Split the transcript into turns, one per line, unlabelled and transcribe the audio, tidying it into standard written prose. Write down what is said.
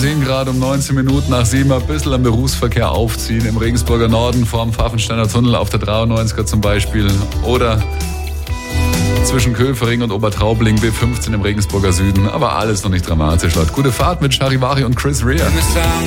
sehen gerade um 19 Minuten nach 7 ein bisschen am Berufsverkehr aufziehen. Im Regensburger Norden vorm Pfaffensteiner Tunnel auf der 93er zum Beispiel. Oder zwischen Köfering und Obertraubling B15 im Regensburger Süden. Aber alles noch nicht dramatisch. Gute Fahrt mit Charivari und Chris Rea.